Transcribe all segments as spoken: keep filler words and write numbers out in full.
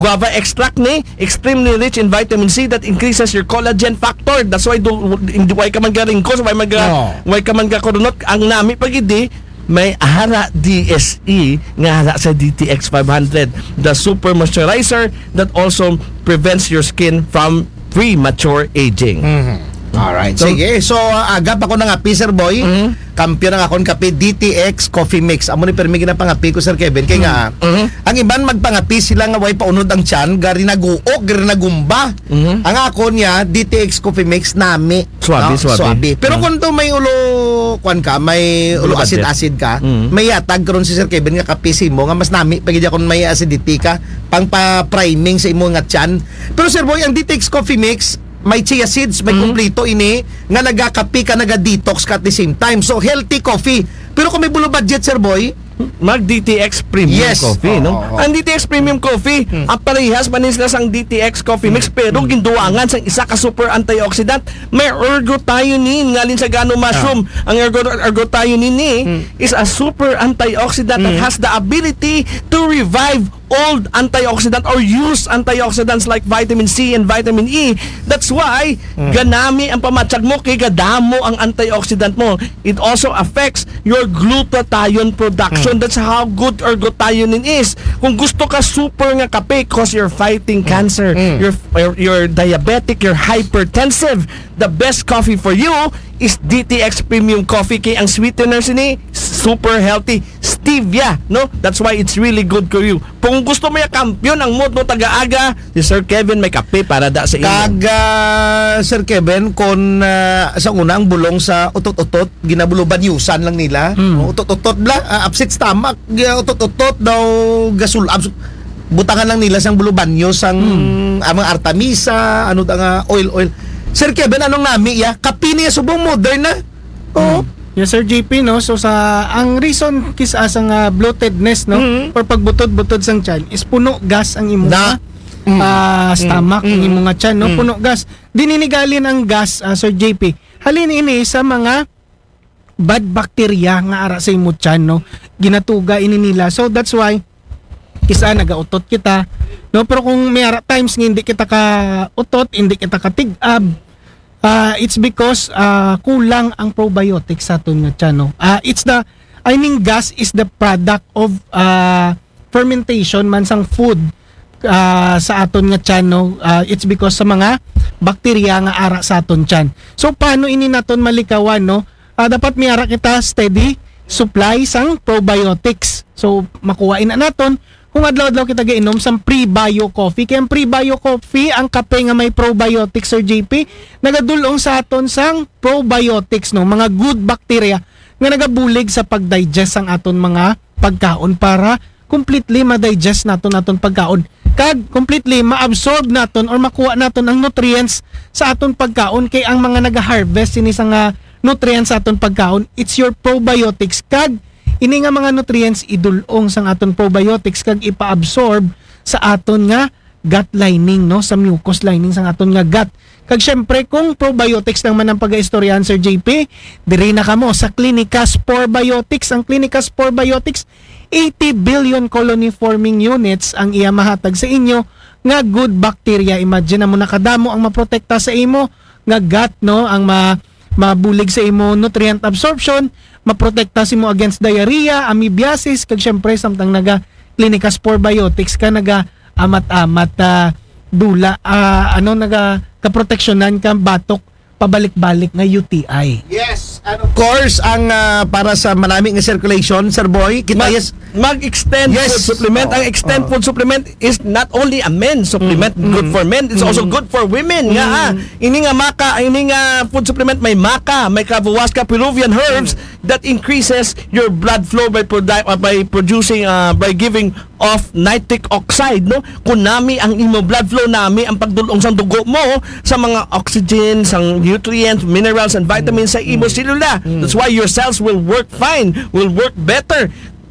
Guava extract ni extremely rich in vitamin C that increases your collagen factor. That's why do hindi why ka man garingkos, why mag No. why ka man gakurunot ang nami pagidi may hara D S E nga hara sa D T X five hundred, the super moisturizer that also prevents your skin from premature aging. Mhm. Alright, So- sige. So, uh, agap ako ng api, Sir Boy. Mhm. Kampiyon ng akong kape, D T X Coffee Mix. Amo ni permi na pangapi ko, Sir Kevin. Kaya nga, Mhm. ang iban magpangapi sila nga way paunod ang tiyan, gari naguok, gari nagumba. Mhm. Ang ako niya, D T X Coffee Mix, nami. Swabe, swabe. Pero Mhm. kung to may ulo, kwan ka, may ulo Ulo budget. acid-acid ka, Mhm. may yatag karon si Sir Kevin nga kape mo, nga mas nami, pagid akong may acidity ka, pang pa-priming sa imo nga tiyan. Pero Sir Boy, ang D T X Coffee Mix, may chia seeds, may Mhm. kumplito ini nga nagakapi ka, naga-detox ka at the same time. So healthy coffee. Pero kung may bulo budget, Sir Boy, Mag D T X Premium Yes. Coffee, no? Oo, oo. Ang D T X Premium Coffee, ang parehas manis na sang D T X Coffee Mix, pero ginduangan sang isa ka super antioxidant. May ergothioneine ngalin sa gano mushroom. Ang ergo ergothioneine ni is a super antioxidant that has the ability to revive old antioxidant or use antioxidants like vitamin C and vitamin E. That's why ganami ang pamatsag mo kay gadamo ang antioxidant mo. It also affects your glutathione production. That's how good ergothioneine is. Kung gusto ka super nga kape cause you're fighting cancer, you're, you're you're diabetic, you're hypertensive, the best coffee for you is D T X Premium Coffee. Kay ang sweeteners ni super healthy, stevia, no? That's why it's really good for you. Kung gusto mo yung kampiyon ang mood mo taga-aga, si Sir Kevin may kape para da sa inyo. kaga Sir Kevin, kon uh, sa unang bulong sa utot-utot, ginabuluban yusan lang nila. Mm. Utot-utot bla, uh, upset stomach, gi- utot-utot daw gasul abs- butangan lang nila sang bulubanyo sang amang artemisa, ano da nga oil oil. Sir Kevin, anong nami ya? Kapi niya subong modern na. Oo. Yes, Sir J P, no? So, sa, ang reason kis asang uh, bloatedness, no? Mhm. Or pagbutod-butod sang tiyan is puno gas ang imo Na. nga ah, stomach, ang Mm. imo nga tiyan, no? Mm. Puno gas. Dininigalin ang gas, ah, Sir J P. Halin ini sa mga bad bacteria nga ara sa imo tiyan, no? Ginatuga ini nila. So, that's why kisa nagautot kita, no? Pero kung may ara times nga hindi kita ka utot, hindi kita ka tig-ab, Uh, it's because uh, kulang ang probiotics sa aton nga tiyan, no? Uh, it's the, I mean, gas is the product of uh, fermentation man sang food uh, sa aton nga tiyan, no? Uh, it's because sa mga bakterya nga ara sa aton tiyan. So, paano ini naton malikawan, no? Uh, dapat may ara kita steady supply sang probiotics. So, makuhain na naton kung adlaw-adlaw kita gainom sang pre-bio coffee. Kaya ang pre-bio coffee, ang kape nga may probiotics, Sir J P, nagadulong sa aton sang probiotics, no? Mga good bacteria nga nagabulig sa pag-digest ang aton mga pagkaon para completely ma-digest naton aton pagkaon. Kag completely ma-absorb naton or makuha naton ang nutrients sa aton pagkaon. Kay ang mga naga-harvest ini sa nga nutrients sa aton pagkaon, it's your probiotics. Kag ini nga mga nutrients idulong sang aton probiotics kag ipa-absorb sa aton nga gut lining, no, sa mucous lining sang aton nga gut. Kag syempre kung probiotics lang man ang pag-istoryahan, Sir J P, diri na kamo sa Clinica Spore Biotics. Ang Clinica Spore Biotics, eighty billion colony forming units ang iya mahatag sa inyo nga good bacteria. Imagine na mo nakadamo ang maprotekta sa imo nga gut, no, ang ma mabulig sa imo nutrient absorption, maprotekta si mo against diarrhea, amoebiasis, kag syempre samtang naga Clinica Spore Biotics ka naga amat-amat uh, dula uh, ano naga kaproteksyonan ka batok pabalik-balik nga U T I. Yes, and of course, ang ah, para sa maraming nga circulation, Sir Boy, kita Mag, yes, mag-extend Yes. food supplement. Oo. Ang extend Oo. food supplement is not only a men's supplement, good for men, it's also good for women. Nga ah, ini nga maka, ini nga food supplement may maka, may Kavahuasca Peruvian herbs that increases your blood flow by produ- uh, by producing uh, by giving off nitric oxide, no? Kunami ang imo blood flow nami ang pagdulong sa dugo mo sa mga oxygen, sang nutrients, minerals and vitamins sa imo selula. That's why your cells will work fine, will work better.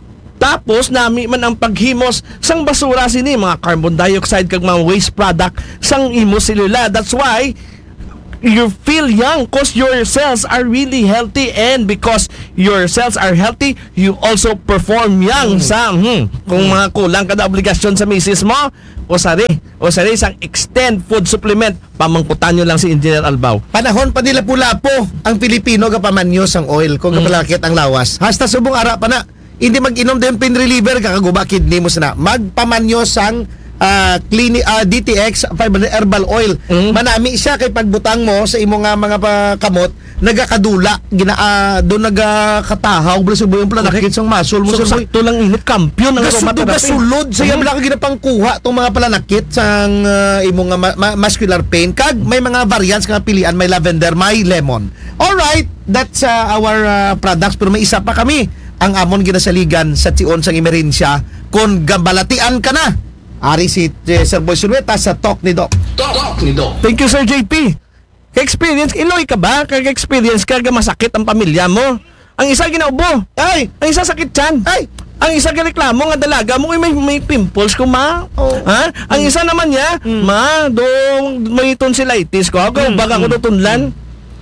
Tapos nami man ang paghimos sang basura sini mga carbon dioxide kag mga waste product sang imo selula. That's why you feel young because your cells are really healthy, and because your cells are healthy, you also perform young sa hmm, kung mga kulang ka na obligasyon sa misis mo, o sari, o sari isang extend food supplement, pamangkutan nyo lang si Engineer Albao. Panahon pa nila pula po ang Pilipino kapamanyos ang oil kung kapalakit ang lawas. Hasta subong ara pa na. Hindi mag-inom din pain reliever kakaguba kidney mo sana. Magpamanyos ang uh, clinic, uh, D T X five hundred herbal oil. Mm. Manami siya kay pagbutang mo sa imo nga mga pa- kamot nagakadula gina uh, do nagakatahaw bro subo yung planakit sang muscle mo So, subo. sakto lang init, kampiyon ng Gasud aromatherapy. gasulod sa iya bala ka ginapangkuha tong mga palanakit sang uh, imo nga ma- ma- muscular pain kag may mga variants nga pilian, may lavender, may lemon. All right, that's uh, our uh, products, pero may isa pa kami ang amon ginasaligan sa tion sang emerensya kon gambalatian ka na. Ari si eh, Sir Boy Sulweta sa Talk ni Doc. Talk ni Doc. Thank you, Sir J P. Ka-experience, iloy ka ba? Ka-experience ka, ka masakit ang pamilya mo. Ang isa ginaubo. Ay, Ang isa sakit tiyan. ay, Ang isa reklamo nga dalaga mo, "Uy, may, may pimples ko, ma." Oh. Ha? Ang isa naman niya, "Ma, do may tonsillitis ko. Ako, baga ko do tunlan."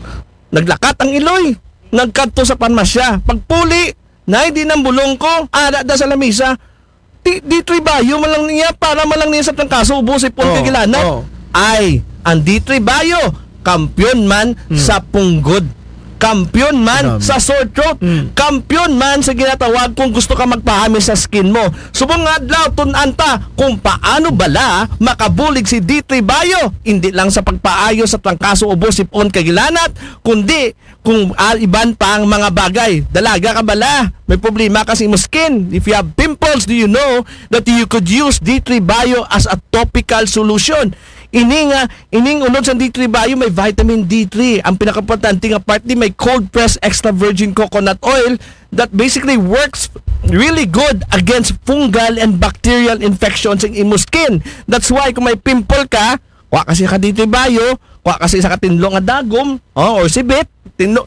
Naglakat ang iloy. Nagkadto sa panmasya. Pagpuli, na di ng bulong ko, ada da sa lamisa. Di, di tribayo malang niya para malang niya sa tangkaso ubo si Paul Oh, Kagilanat. oh. Ay, ang di tribayo, kampiyon man sa punggod. Kampiyon man Grabe. sa sore throat. Kampiyon man sa ginatawag kung gusto ka magpahami sa skin mo. Subong nga adlaw tunanta kung paano bala makabulig si D three Bio. Hindi lang sa pagpaayo sa trangkaso ubo sipon kagilanat, kundi kung uh, iban pa ang mga bagay. Dalaga ka bala, may problema kasi mo skin. If you have pimples, do you know that you could use D three Bio as a topical solution? Ini nga, ining unod sa D three Bio may vitamin D three. Ang pinakaimportante nga part di may cold pressed extra virgin coconut oil that basically works really good against fungal and bacterial infections in imo skin. That's why kung may pimple ka, wa kasi ka D three Bio, wa kasi sa katinlo nga dagom, oh, or sibit, tinlo,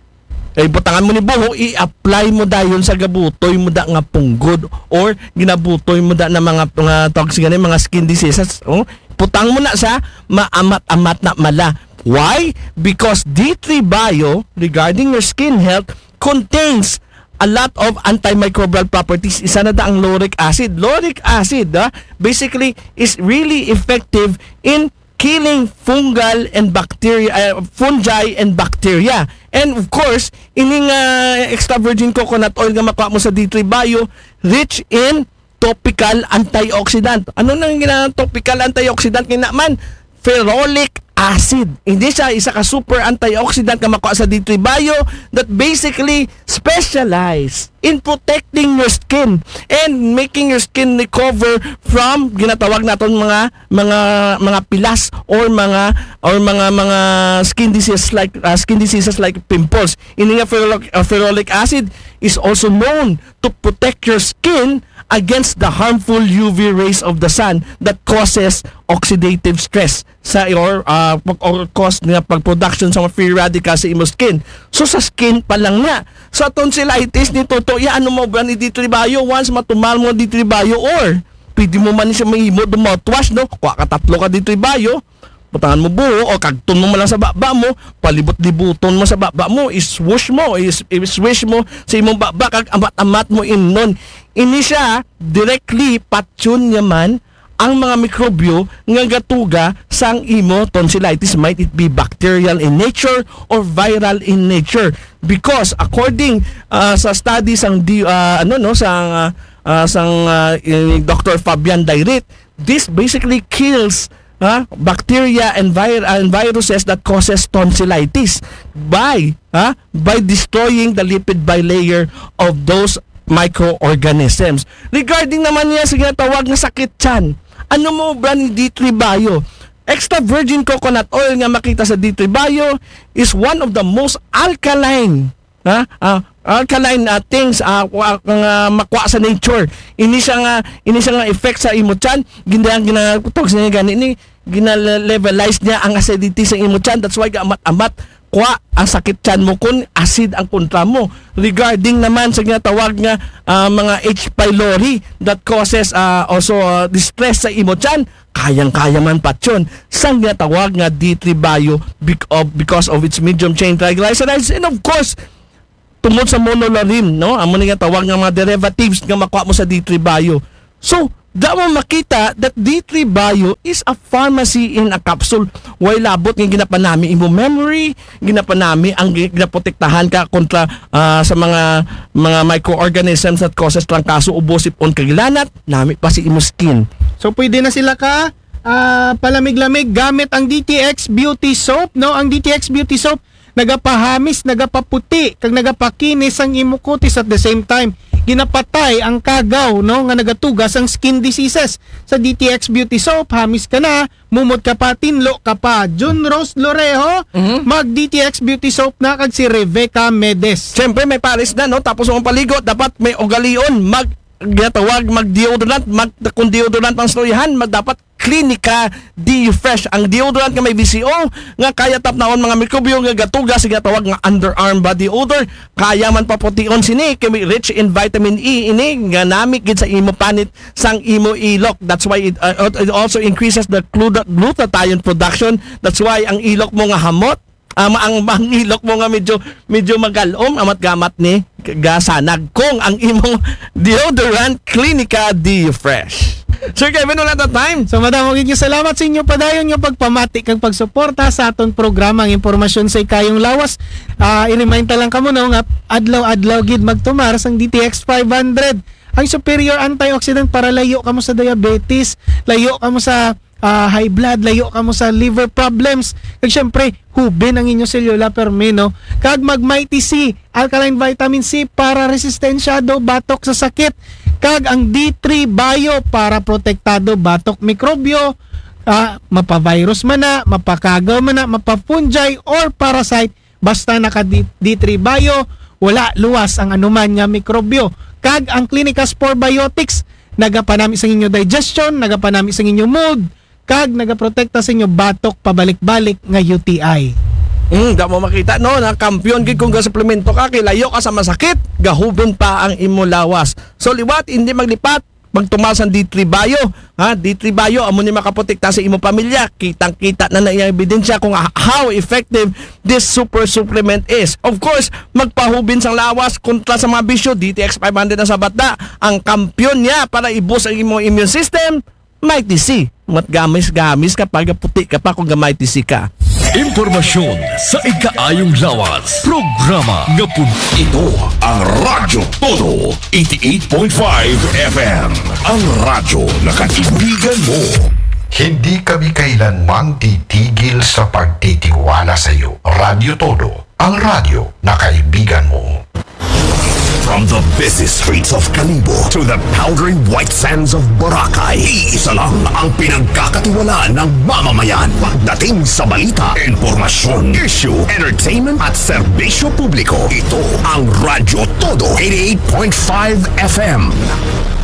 ay butangan mo ni buho, i-apply mo dayon sa gabutoy mo da nga punggod or ginabutoy mo da na mga mga toxic gani mga skin diseases, oh, putang mo na sa maamat-amat na mala. Why? Because D three Bio regarding your skin health contains a lot of antimicrobial properties. Isa na da ang lauric acid. Lauric acid ah, basically is really effective in killing fungal and bacteria, uh, fungi and bacteria. And of course, ining uh, extra virgin coconut oil nga makuha mo sa D three Bio, rich in topical antioxidant. Ano nang ginang topical antioxidant kina man? Ferrolic acid. Hindi siya isa ka super antioxidant nga makuha sa D three Bio that basically specialize in protecting your skin and making your skin recover from ginatawag naton mga mga mga pilas or mga or mga mga skin diseases like uh, skin diseases like pimples. Ini nga ferrolic, uh, ferrolic acid is also known to protect your skin against the harmful U V rays of the sun that causes oxidative stress sa or uh, or cause nga pag-production sa mga free radicals sa imo skin. So sa skin pa lang nga. Sa tonsillitis ni Toto, ya ano mo ba ni D three Bio once matumal mo D three Bio or pwede mo man siya mahimo do mouthwash no. Kuha ka tatlo ka D three Bio. Butangan mo buho o kagton mo man lang sa baba mo, palibot-libuton mo sa baba mo, iswoosh mo, is iswish mo sa imong baba kag amat-amat mo inon. Ini siya directly patyon niya man ang mga mikrobyo nga gatuga sang imo tonsillitis, might it be bacterial in nature or viral in nature, because according uh, sa studies sang di, uh, ano no sang uh, uh, sang uh, Doctor Fabian Dairit, this basically kills huh, bacteria and, vir- and viruses that causes tonsillitis by huh, by destroying the lipid bilayer of those microorganisms. Regarding naman niya sa ginatawag na sakit tiyan, ano mo ba ni D three Bio? Extra virgin coconut oil nga makita sa D three Bio is one of the most alkaline ha uh, alkaline uh, things uh, uh, uh, makuha sa nature. Ini siya nga ini siya nga effect sa imo tiyan, ginang ginatog sa niya gani ni gina-levelize niya ang acidity sa imo tiyan. That's why amat-amat kuha ang sakit tiyan mo kung acid ang kontra mo. Regarding naman sa ginatawag nga uh, mga H. pylori that causes uh, also uh, distress sa imo tiyan, kayang-kaya man patyon sang ginatawag nga D three Bio bec- of- because of its medium chain triglycerides, and of course tungod sa monolarin, no, amo ni nga tawag nga mga derivatives nga makuha mo sa D three Bio. So daw mo makita that D three Bio is a pharmacy in a capsule. Way labot nga ginapanami imo memory, ginapanami ang gi- ginaprotektahan ka kontra ah, sa mga mga microorganisms that causes trangkaso, ubo, sipon, kagilanat, nami pa si imo skin. So pwede na sila ka ah, palamig-lamig gamit ang D T X Beauty Soap, no? Ang D T X Beauty Soap nagapahamis, nagapaputi, kag nagapakinis ang imo kutis at the same time ginapatay ang kagaw, no, nga nagatugas ang skin diseases. Sa D T X Beauty Soap, hamis ka na, mumot ka pa, tinlo ka pa. Jun Rose Lorejo, Mhm. mag D T X Beauty Soap na kag si Rebecca Medes. Siyempre may pares na, no, tapos ang paligo dapat may ugalion, mag ginatawag mag deodorant, mag kung deodorant ang storyahan, mag dapat Clinica D-Fresh. Ang deodorant nga may V C O nga kaya tapnaon mga mikrobyo nga gatugas, ginatawag nga underarm body odor, kaya man papution sini kay may rich in vitamin E ini nga nami gid sa imo panit sang imo ilok. That's why it, uh, it also increases the glut- glutathione production. That's why ang ilok mo nga hamot, Um, ang ang ilok mo nga medyo medyo magalom amat gamat ni gasanag kung ang imong deodorant Clinica D-Fresh. Sir Kevin, wala na time. So madam, magiging salamat sa inyo padayon yung pagpamati kag pagsuporta sa aton programa. Ang impormasyon sa ikayong lawas. Ah, i-remind ta lang kamo no nga adlaw-adlaw gid magtumar sang D T X five hundred. Ang superior antioxidant para layo kamo sa diabetes, layo kamo sa ah, high blood, layo kamo sa liver problems. Kag syempre, hubin ang inyong selula permino. Kag mag Mighty C, alkaline vitamin C para resistensyado batok sa sakit. Kag ang D three Bio para protektado batok mikrobyo, ah, mapa-virus man na, mapakagaw man na, mapa-fungi or parasite, basta naka D three Bio, wala luwas ang anuman nga mikrobyo. Kag ang Clinica Spore Biotics, nagapanami sa inyo digestion, nagapanami sa inyo mood, kag nagaprotekta sa inyo batok pabalik-balik nga U T I. Mm, da mo makita no na kampiyon gid kung gasuplemento ka kay layo ka sa masakit, gahubin pa ang imo lawas. So liwat hindi maglipat, magtumal sa D three Bio, ha? D three Bio amo ni makaprotekta sa imo pamilya. Kitang-kita na na iyang ebidensya kung how effective this super supplement is. Of course, magpahubin sang lawas kontra sa mga bisyo. D T X five hundred na sa bata, ang kampiyon niya para i-boost ang imo immune system. Mighty C. Mat gamis-gamis kapag puti ka pa kung Mighty C ka. Impormasyon sa ikaayong lawas. Programa nga pun. Ito ang Radyo Todo eighty-eight point five F M. Ang radyo na kaibigan mo. Hindi kami kailanmang titigil sa pagtitiwala sa iyo. Radyo Todo, ang radyo na kaibigan mo. From the busy streets of Kalibo to the powdery white sands of Boracay, iisa lang ang pinagkakatiwalaan ng mamamayan. Pagdating sa balita, informasyon, issue, entertainment at serbisyo publiko, ito ang Radyo Todo eighty-eight point five F M.